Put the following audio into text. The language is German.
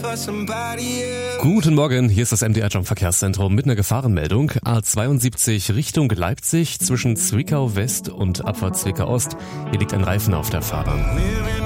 Guten Morgen, hier ist das MDR Jump Verkehrszentrum mit einer Gefahrenmeldung. A72 Richtung Leipzig zwischen Zwickau West und Abfahrt Zwickau Ost. Hier liegt ein Reifen auf der Fahrbahn.